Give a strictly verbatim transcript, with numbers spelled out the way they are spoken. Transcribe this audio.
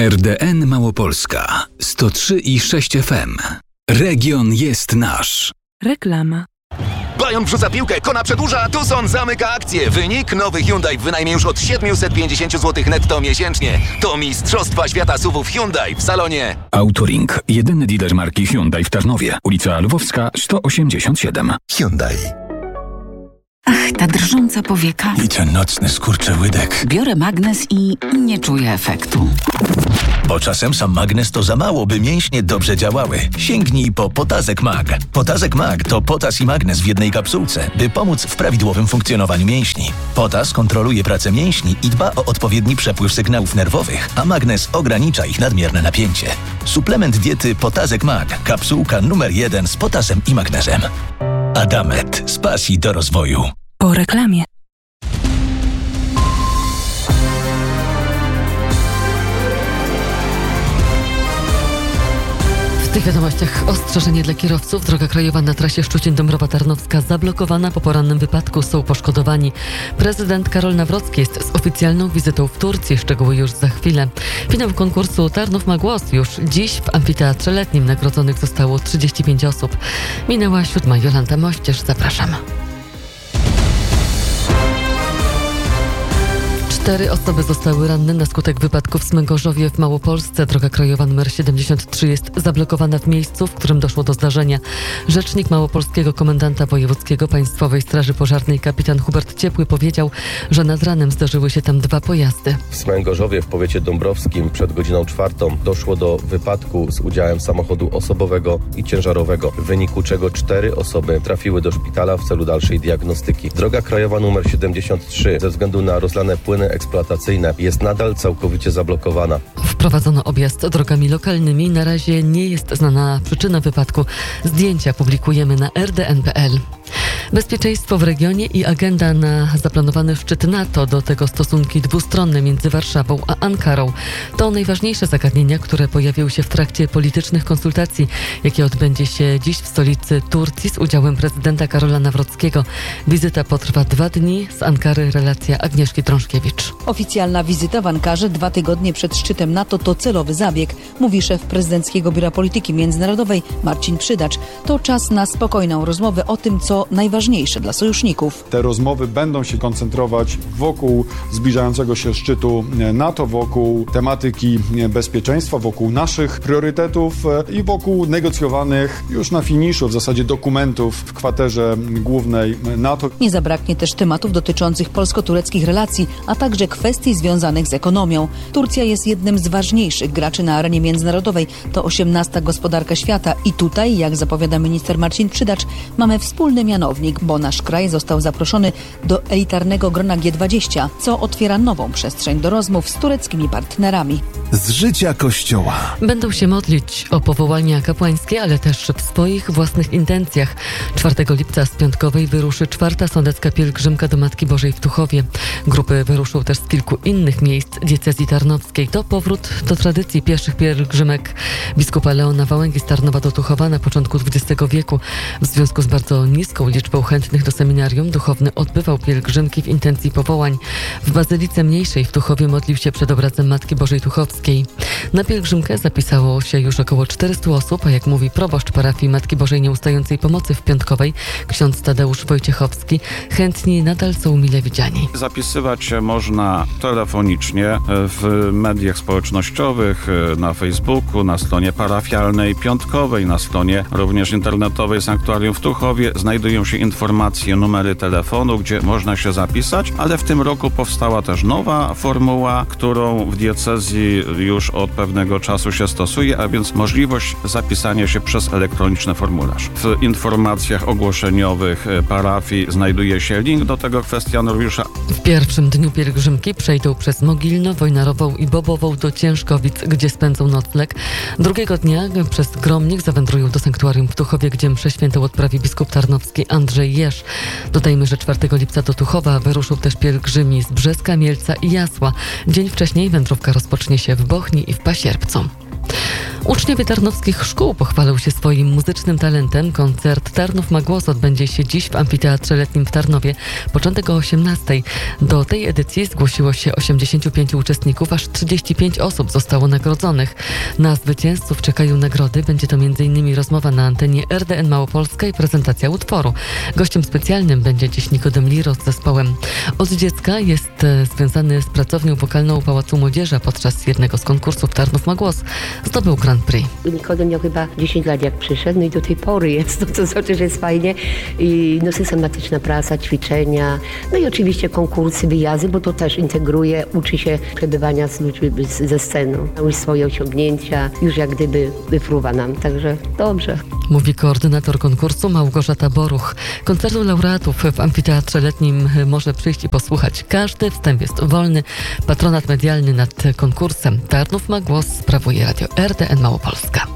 R D N Małopolska sto trzy i sześć F M. Region jest nasz. Reklama. Bajon wrzuca piłkę, Kona przedłuża, Tucson zamyka akcję. Wynik: nowy Hyundai w wynajmie już od siedemset pięćdziesiąt złotych netto miesięcznie. To Mistrzostwa Świata S U V-ów Hyundai w salonie. Autoring. Jedyny dealer marki Hyundai w Tarnowie. Ulica Lwowska sto osiemdziesiąt siedem. Hyundai. Ach, ta drżąca powieka. I ten nocny skurczyłydek. Biorę magnes i nie czuję efektu. Bo czasem sam magnes to za mało, by mięśnie dobrze działały. Sięgnij po Potazek Mag. Potazek Mag to potas i magnes w jednej kapsułce, by pomóc w prawidłowym funkcjonowaniu mięśni. Potas kontroluje pracę mięśni i dba o odpowiedni przepływ sygnałów nerwowych, a magnes ogranicza ich nadmierne napięcie. Suplement diety Potazek Mag. Kapsułka numer jeden z potasem i magnezem. Adamet. Z pasji do rozwoju. Po reklamie. W tych wiadomościach ostrzeżenie dla kierowców. Droga krajowa na trasie Szczucin-Dąbrowa-Tarnowska zablokowana. Po porannym wypadku są poszkodowani. Prezydent Karol Nawrocki jest z oficjalną wizytą w Turcji. Szczegóły już za chwilę. Finał konkursu Tarnów ma głos. Już dziś w amfiteatrze letnim nagrodzonych zostało trzydzieści pięć osób. Minęła siódma. Jolanta Mościerz, zapraszam. Cztery osoby zostały ranne na skutek wypadku w Smęgorzowie w Małopolsce. Droga krajowa nr siedemdziesiąt trzy jest zablokowana w miejscu, w którym doszło do zdarzenia. Rzecznik małopolskiego komendanta wojewódzkiego Państwowej Straży Pożarnej kapitan Hubert Ciepły powiedział, że nad ranem zdarzyły się tam dwa pojazdy. W Smęgorzowie w powiecie dąbrowskim przed godziną czwartą doszło do wypadku z udziałem samochodu osobowego i ciężarowego, w wyniku czego cztery osoby trafiły do szpitala w celu dalszej diagnostyki. Droga krajowa nr siedemdziesiąt trzy ze względu na rozlane płyny eksploatacyjne jest nadal całkowicie zablokowana. Wprowadzono objazd drogami lokalnymi. Na razie nie jest znana przyczyna wypadku. Zdjęcia publikujemy na r d n kropka p l. Bezpieczeństwo w regionie i agenda na zaplanowany szczyt NATO, do tego stosunki dwustronne między Warszawą a Ankarą. To najważniejsze zagadnienia, które pojawiły się w trakcie politycznych konsultacji, jakie odbędzie się dziś w stolicy Turcji z udziałem prezydenta Karola Nawrockiego. Wizyta potrwa dwa dni. Z Ankary relacja Agnieszki Trążkiewicz. Oficjalna wizyta w Ankarze dwa tygodnie przed szczytem NATO to celowy zabieg, mówi szef Prezydenckiego Biura Polityki Międzynarodowej Marcin Przydacz. To czas na spokojną rozmowę o tym, co najważniejsze dla sojuszników. Te rozmowy będą się koncentrować wokół zbliżającego się szczytu NATO, wokół tematyki bezpieczeństwa, wokół naszych priorytetów i wokół negocjowanych już na finiszu w zasadzie dokumentów w kwaterze głównej NATO. Nie zabraknie też tematów dotyczących polsko-tureckich relacji, a także kwestii związanych z ekonomią. Turcja jest jednym z ważniejszych graczy na arenie międzynarodowej. To osiemnasta gospodarka świata i tutaj, jak zapowiada minister Marcin Przydacz, mamy wspólny mianownik, bo nasz kraj został zaproszony do elitarnego grona G dwadzieścia, co otwiera nową przestrzeń do rozmów z tureckimi partnerami. Z życia Kościoła. Będą się modlić o powołania kapłańskie, ale też w swoich własnych intencjach. czwartego lipca z Piątkowej wyruszy czwarta sądecka pielgrzymka do Matki Bożej w Tuchowie. Grupy wyruszą też z kilku innych miejsc diecezji tarnowskiej. To powrót do tradycji pieszych pielgrzymek biskupa Leona Wałęgi z Tarnowa do Tuchowa na początku dwudziestego wieku. W związku z bardzo niską liczbą chętnych do seminarium duchowny odbywał pielgrzymki w intencji powołań. W Bazylice Mniejszej w Tuchowie modlił się przed obrazem Matki Bożej Tuchowskiej. Na pielgrzymkę zapisało się już około czterystu osób, a jak mówi proboszcz parafii Matki Bożej Nieustającej Pomocy w Piątkowej, ksiądz Tadeusz Wojciechowski, chętni nadal są mile widziani. Zapisywać się można telefonicznie w mediach społecznościowych, na Facebooku, na stronie parafialnej Piątkowej, na stronie również internetowej Sanktuarium w Tuchowie. Znajdują się informacje, numery telefonu, gdzie można się zapisać, ale w tym roku powstała też nowa formuła, którą w diecezji już od pewnego czasu się stosuje, a więc możliwość zapisania się przez elektroniczny formularz. W informacjach ogłoszeniowych parafii znajduje się link do tego kwestionariusza. W pierwszym dniu pielgrzymki przejdą przez Mogilno, Wojnarową i Bobową do Ciężkowic, gdzie spędzą nocleg. Drugiego dnia przez Gromnik zawędrują do sanktuarium w Tuchowie, gdzie mszę świętą odprawi biskup tarnowski Andrzej Jerz. Dodajmy, że czwartego lipca do Tuchowa wyruszą też pielgrzymi z Brzeska, Mielca i Jasła. Dzień wcześniej wędrówka rozpocznie się w Bochni i w Pasierbcu. Uczniowie tarnowskich szkół pochwalą się swoim muzycznym talentem. Koncert Tarnów ma głos odbędzie się dziś w Amfiteatrze Letnim w Tarnowie. Początek o osiemnastej. Do tej edycji zgłosiło się osiemdziesięciu pięciu uczestników, aż trzydzieści pięć osób zostało nagrodzonych. Na zwycięzców czekają nagrody. Będzie to między innymi rozmowa na antenie R D N Małopolska i prezentacja utworu. Gościem specjalnym będzie dziś Nikodem Liro z zespołem. Od dziecka jest e, związany z pracownią wokalną Pałacu Młodzieży. Podczas jednego z konkursów Tarnów ma głos zdobył Grand Prix. Nikodem miał chyba dziesięć lat jak przyszedł, no i do tej pory jest, no to znaczy, że jest fajnie. I no systematyczna praca, ćwiczenia, no i oczywiście konkursy, wyjazdy, bo to też integruje, uczy się przebywania z ludźmi z, ze sceną. Już swoje osiągnięcia, już jak gdyby wyfruwa nam, także dobrze. Mówi koordynator konkursu Małgorzata Boruch. Koncertu laureatów w Amfiteatrze Letnim może przyjść i posłuchać każdy. Wstęp jest wolny. Patronat medialny nad konkursem Tarnów ma głos sprawuje Radio R D N Małopolska.